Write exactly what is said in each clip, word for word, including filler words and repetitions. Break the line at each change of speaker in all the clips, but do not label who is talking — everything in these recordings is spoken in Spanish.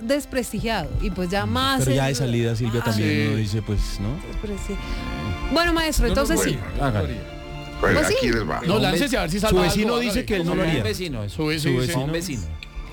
desprestigiado y pues ya más...
Pero ya
el-
de salida Silvia
Ah,
también
sí.
uno dice, pues, ¿no?
despresti- Bueno, maestro, entonces sí.
Hágale.
Pues
Pues sí.
aquí les va.
No, láncese a ver si
Su
salva
vecino
algo,
dice
hágale.
que él no lo
Un
haría.
vecino,
Su
es
vecino,
Su
sí,
vecino.
un vecino.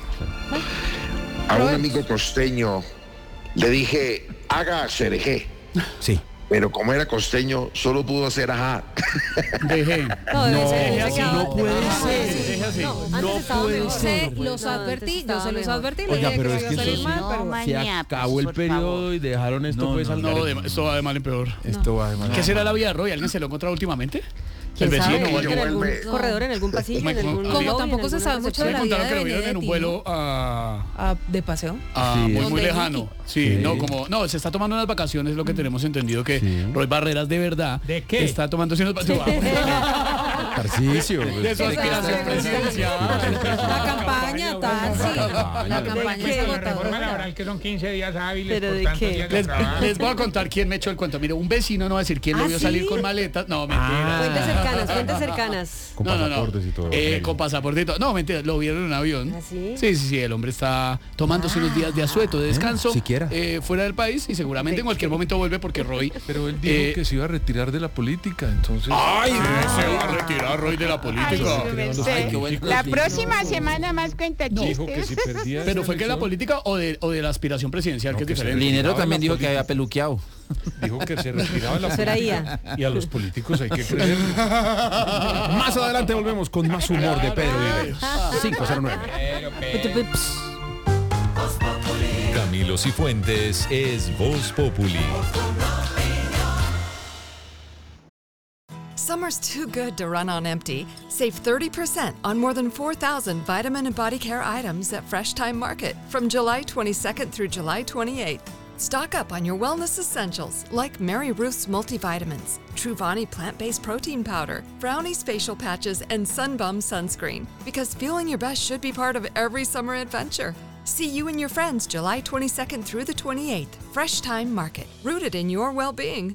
A un amigo costeño le dije, haga cereje.
Sí.
Pero como era costeño, solo pudo hacer ajá.
Deje.
No, debe ser,
deje
debe
así,
ser.
no puede
Ah,
ser.
sí.
Deje así.
No,
No
antes estaba
puede
mejor.
ser.
Se los
No, antes
advertí, yo
estaba
se los
mejor.
advertí, le
Oiga,
dije
pero
que
es
iba
que
a salir
eso sí.
mal,
No,
pero...
man.
Se
Mañana,
acabó
pues,
el
por
periodo
favor.
y dejaron esto
No,
pues
no,
al
no,
garete.
de- esto va de mal en peor.
Esto va de mal.
¿Qué será la vida de Roy? ¿Alguien se lo ha encontrado últimamente? El
¿Quién sabe?
vecino o algo.
En algún
vuelve.
corredor, en algún pasillo,
Me-
en algún
como
lobby, en
tampoco se
alguna
sabe mucho
Me
de la
recepción.
vida
contaron que
de
lo vieron en un
Benedetti,
vuelo a...
Ah, de paseo.
Ah,
Sí.
muy, muy
Donde
lejano.
Nicky.
Sí,
Sí.
no, como, no, se está tomando unas vacaciones, es lo que tenemos entendido, que
Sí.
Roy Barreras de verdad
¿De qué?
está tomando unas vacaciones.
Tarcisio.
De
pues.
su aspiración
Sí.
presidencial.
La campaña, tal, sí. La campaña
¿De
es
qué? La reforma
agotadora.
laboral que son quince días hábiles
¿Pero
por
de
tantos
qué?
días de
Les,
trabajo.
les voy a contar quién me echó el cuento. Mire, un vecino no va a decir quién lo
¿Ah,
vio
sí?
salir con maletas. No, mentira.
Fuentes cercanas, fuentes cercanas.
Con
no, no, no.
pasaportes y todo.
Eh, con pasaporte y todo. No, mentira, lo vieron en un avión.
¿Ah, sí?
Sí, sí, sí, el hombre está tomándose unos días de asueto, de descanso,
siquiera.
eh, fuera del país y seguramente en cualquier momento vuelve porque Roy...
Pero él dijo
Eh,
que se iba a retirar de la política, entonces...
¡Ay! Se va a retirar Roy de la política.
Ay, qué buen
La
costeño.
próxima semana más cuenta
Dijo que
chistes.
si perdía
¿Pero
esa
fue que de la
elección,
política o de, o de la aspiración presidencial,
No,
que es
que se
diferente?
Linero
retiraba de
también
la
dijo que
política.
había peluqueado.
Dijo que se retiraba de la
Eso era
política. Y a los políticos hay que creer.
Más adelante volvemos con más humor de Pedro Viveros. cinco cero nueve.
Camilo Cifuentes es Voz Populi.
Summer's too good to run on empty. Save thirty percent on more than four thousand vitamin and body care items at Fresh Time Market from July twenty-second through July twenty-eighth. Stock up on your wellness essentials like Mary Ruth's multivitamins, Truvani plant-based protein powder, Brownie's facial patches, and Sunbum sunscreen. Because feeling your best should be part of every summer adventure. See you and your friends July twenty-second through the twenty-eighth. Fresh Time Market, rooted in your well-being.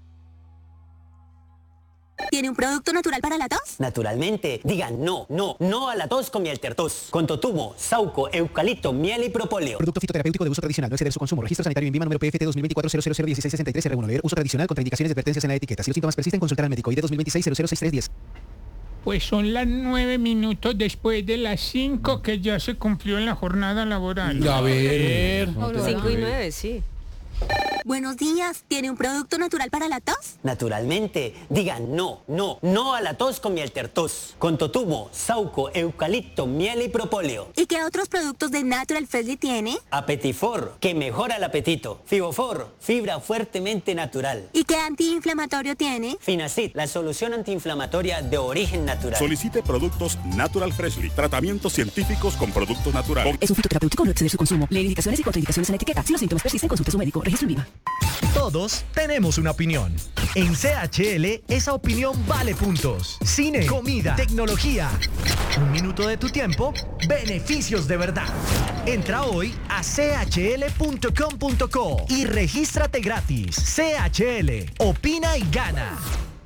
¿Tiene un producto natural para la tos?
Naturalmente, digan no, no, no a la tos con miel tertos. Con totumo, sauco, eucalipto, miel y propóleo.
Producto fitoterapéutico de uso tradicional. No exceder su consumo. Registro sanitario INVIMA número P F T dos mil veinticuatro cero cero cero dieciséis sesenta y tres R uno. Leer uso tradicional. Contraindicaciones y advertencias en la etiqueta. Si los síntomas persisten, consultar al médico. I D dos mil veintiséis cero cero seis tres diez.
Pues son las nueve minutos después de las cinco que ya se cumplió la jornada laboral.
A ver.
Cinco y nueve, sí.
Buenos días. ¿Tiene un producto natural para la tos?
Naturalmente, digan no, no, no a la tos con miel tertos. Con totumo, sauco, eucalipto, miel y propóleo.
¿Y qué otros productos de Natural Freshly tiene?
Apetifor, que mejora el apetito. Fibofor, fibra fuertemente natural.
¿Y qué antiinflamatorio tiene?
Finacid, la solución antiinflamatoria de origen natural.
Solicite productos Natural Freshly. Tratamientos científicos con productos naturales.
Es un fitoterapéutico, no exceder su consumo. Lee indicaciones y contraindicaciones en la etiqueta. Si los síntomas persisten, consulte a su médico. Registro INVIMA.
Todos tenemos una opinión. En C H L, esa opinión vale puntos. Cine, comida, tecnología. Un minuto de tu tiempo, beneficios de verdad. Entra hoy a c h l punto com punto co y regístrate gratis. C H L, opina y gana.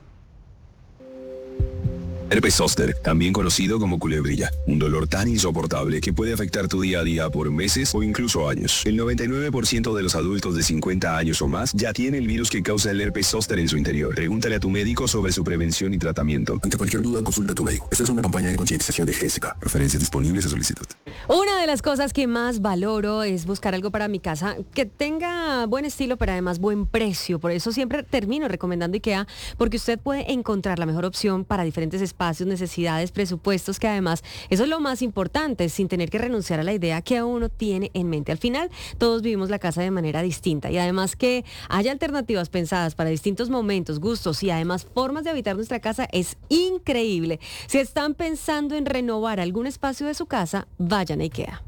Herpes zóster, también conocido como culebrilla, un dolor tan insoportable que puede afectar tu día a día por meses o incluso años. El noventa y nueve por ciento de los adultos de cincuenta años o más ya tiene el virus que causa el herpes zóster en su interior. Pregúntale a tu médico sobre su prevención y tratamiento. Ante cualquier duda, consulta a tu médico. Esta es una campaña de concientización de G S K. Referencias disponibles a solicitud.
Una de las cosas que más valoro es buscar algo para mi casa que tenga buen estilo, pero además buen precio. Por eso siempre termino recomendando IKEA, porque usted puede encontrar la mejor opción para diferentes espacios, necesidades, presupuestos, que además eso es lo más importante, sin tener que renunciar a la idea que uno tiene en mente. Al final, todos vivimos la casa de manera distinta y además que haya alternativas pensadas para distintos momentos, gustos y además formas de habitar nuestra casa es increíble. Si están pensando en renovar algún espacio de su casa, vayan a IKEA.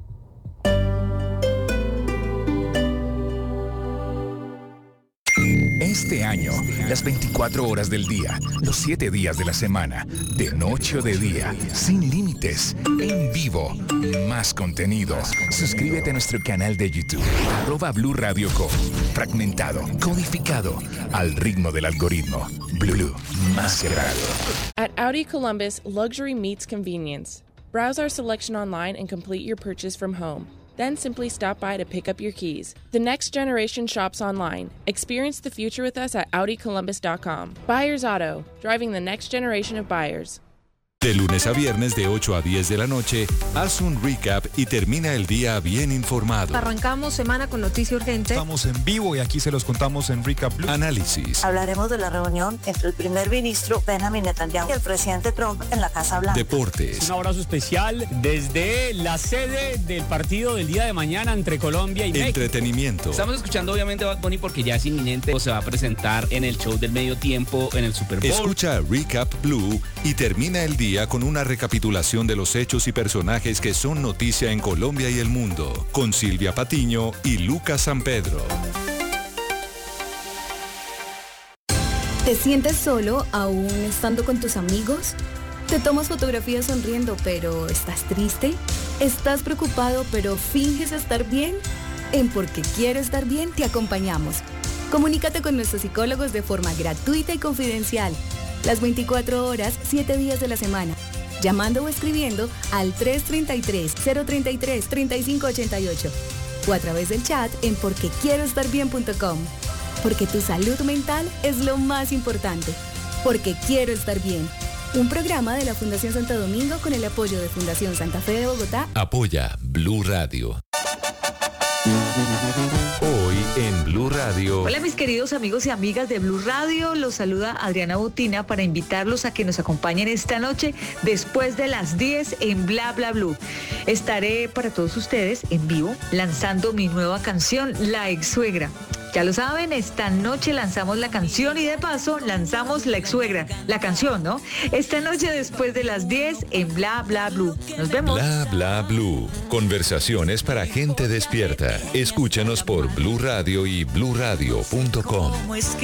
Este año, las veinticuatro horas del día, los siete días de la semana, de noche o de día, sin límites, en vivo, más contenido. Suscríbete a nuestro canal de YouTube, arroba Blue Radio Co. Fragmentado, codificado, al ritmo del algoritmo. Blue, más que radio.
At Audi Columbus, luxury meets convenience. Browse our selection online and complete your purchase from home.
then simply stop by to pick up your keys. The next generation shops online. Experience the future with us at Audi Columbus dot com. Buyers Auto, driving the next generation of buyers.
De lunes a viernes de ocho a diez de la noche, haz un recap y termina el día bien informado.
Arrancamos semana con noticia urgente.
Estamos en vivo y aquí se los contamos en Recap Blue.
Análisis.
Hablaremos de la reunión entre el primer ministro Benjamin Netanyahu y el presidente Trump en la Casa Blanca.
Deportes.
Un abrazo especial desde la sede del partido del día de mañana entre Colombia y México.
Entretenimiento.
Estamos escuchando obviamente Bad Bunny porque ya es inminente. Se va a presentar en el show del medio tiempo en el Super Bowl.
Escucha Recap Blue y termina el día con una recapitulación de los hechos y personajes que son noticia en Colombia y el mundo, con Silvia Patiño y Lucas San Pedro.
¿Te sientes solo aún estando con tus amigos? ¿Te tomas fotografías sonriendo pero estás triste? ¿Estás preocupado pero finges estar bien? En Porque Quiero Estar Bien te acompañamos. Comunícate con nuestros psicólogos de forma gratuita y confidencial. Las veinticuatro horas, siete días de la semana. Llamando o escribiendo al tres tres tres, cero tres tres, tres cinco ocho ocho o a través del chat en porque quiero estar bien punto com. Porque tu salud mental es lo más importante. Porque Quiero Estar Bien. Un programa de la Fundación Santo Domingo con el apoyo de Fundación Santa Fe de Bogotá.
Apoya Blue Radio. Hoy en Blue Radio.
Hola mis queridos amigos y amigas de Blue Radio, los saluda Adriana Botina para invitarlos a que nos acompañen esta noche después de las diez en Bla Bla Blue. Estaré para todos ustedes en vivo lanzando mi nueva canción, La Ex Suegra. Ya lo saben, esta noche lanzamos la canción y de paso lanzamos La Ex Suegra, la canción, ¿no? Esta noche después de las diez en Bla Bla Blue. Nos vemos.
Bla Bla Blue. Conversaciones para gente despierta. Escúchanos por Blue Radio y blue radio punto com.